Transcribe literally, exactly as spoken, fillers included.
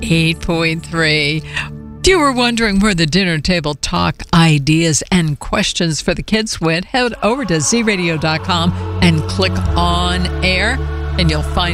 eight point three. If you were wondering where the dinner table talk ideas and questions for the kids went, head over to z radio dot com and click on air, and you'll find